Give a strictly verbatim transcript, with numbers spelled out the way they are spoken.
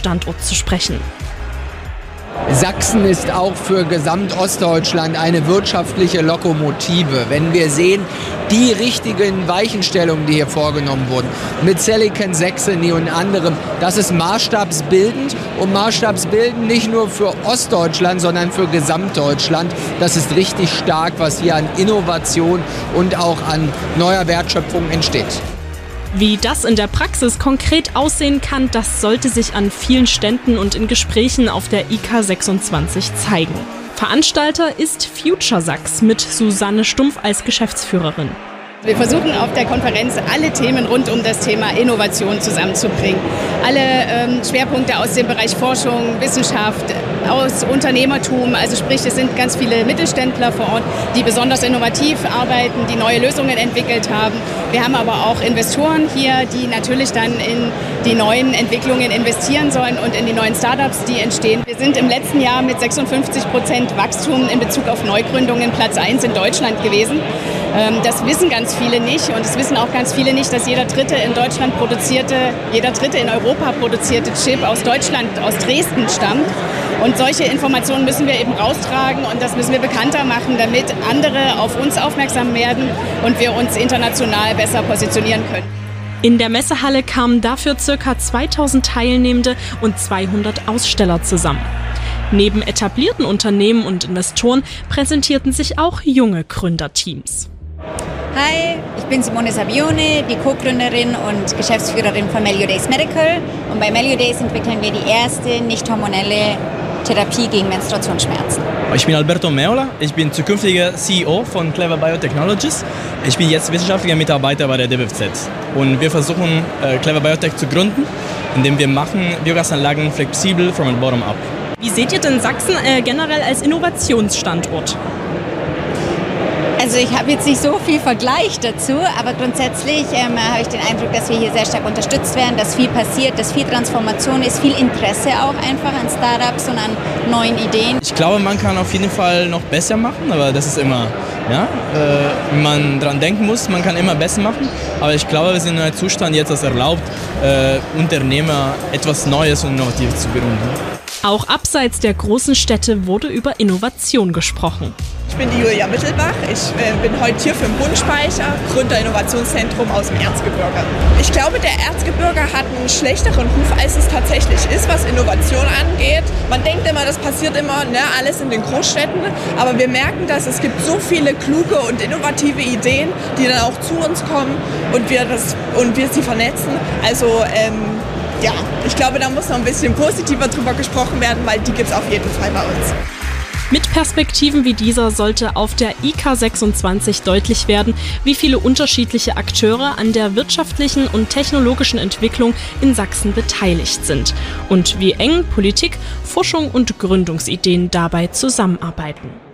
Standort zu sprechen. Sachsen ist auch für Gesamtostdeutschland eine wirtschaftliche Lokomotive. Wenn wir sehen, die richtigen Weichenstellungen, die hier vorgenommen wurden, mit Silicon Saxony und anderem, das ist maßstabsbildend und maßstabsbildend nicht nur für Ostdeutschland, sondern für Gesamtdeutschland. Das ist richtig stark, was hier an Innovation und auch an neuer Wertschöpfung entsteht. Wie das in der Praxis konkret aussehen kann, das sollte sich an vielen Ständen und in Gesprächen auf der I K sechsundzwanzig zeigen. Veranstalter ist FutureSachs mit Susanne Stumpf als Geschäftsführerin. Wir versuchen auf der Konferenz alle Themen rund um das Thema Innovation zusammenzubringen. Alle ähm, Schwerpunkte aus dem Bereich Forschung, Wissenschaft, aus Unternehmertum. Also sprich, es sind ganz viele Mittelständler vor Ort, die besonders innovativ arbeiten, die neue Lösungen entwickelt haben. Wir haben aber auch Investoren hier, die natürlich dann in die neuen Entwicklungen investieren sollen und in die neuen Startups, die entstehen. Wir sind im letzten Jahr mit sechsundfünfzig Prozent Wachstum in Bezug auf Neugründungen Platz eins in Deutschland gewesen. Das wissen ganz viele nicht und es wissen auch ganz viele nicht, dass jeder dritte in Deutschland produzierte, jeder dritte in Europa produzierte Chip aus Deutschland, aus Dresden stammt. Und solche Informationen müssen wir eben raustragen und das müssen wir bekannter machen, damit andere auf uns aufmerksam werden und wir uns international besser positionieren können. In der Messehalle kamen dafür ca. zweitausend Teilnehmende und zweihundert Aussteller zusammen. Neben etablierten Unternehmen und Investoren präsentierten sich auch junge Gründerteams. Hi, ich bin Simone Savione, die Co-Gründerin und Geschäftsführerin von Meliodays Medical. Und bei Meliodays entwickeln wir die erste nicht hormonelle Therapie gegen Menstruationsschmerzen. Ich bin Alberto Meola, ich bin zukünftiger C E O von Clever Biotechnologies. Ich bin jetzt wissenschaftlicher Mitarbeiter bei der D B F Z. Und wir versuchen, Clever Biotech zu gründen, indem wir machen Biogasanlagen flexibel from the bottom up. Wie seht ihr denn Sachsen äh, generell als Innovationsstandort? Also ich habe jetzt nicht so viel Vergleich dazu, aber grundsätzlich ähm, habe ich den Eindruck, dass wir hier sehr stark unterstützt werden, dass viel passiert, dass viel Transformation ist, viel Interesse auch einfach an Startups und an neuen Ideen. Ich glaube, man kann auf jeden Fall noch besser machen, aber das ist immer, ja, äh, wenn man dran denken muss, man kann immer besser machen. Aber ich glaube, wir sind in einem Zustand jetzt, das erlaubt, äh, Unternehmer etwas Neues und Innovatives zu gründen. Auch abseits der großen Städte wurde über Innovation gesprochen. Ich bin die Julia Mittelbach, ich äh, bin heute hier für den Bundspeicher, Gründerinnovationszentrum aus dem Erzgebirge. Ich glaube, der Erzgebirge hat einen schlechteren Ruf, als es tatsächlich ist, was Innovation angeht. Man denkt immer, das passiert immer, ne, alles in den Großstädten, aber wir merken, dass es gibt so viele kluge und innovative Ideen, die dann auch zu uns kommen und wir, das, und wir sie vernetzen. Also ähm, ja, ich glaube, da muss noch ein bisschen positiver drüber gesprochen werden, weil die gibt es auf jeden Fall bei uns. Mit Perspektiven wie dieser sollte auf der I K sechsundzwanzig deutlich werden, wie viele unterschiedliche Akteure an der wirtschaftlichen und technologischen Entwicklung in Sachsen beteiligt sind und wie eng Politik, Forschung und Gründungsideen dabei zusammenarbeiten.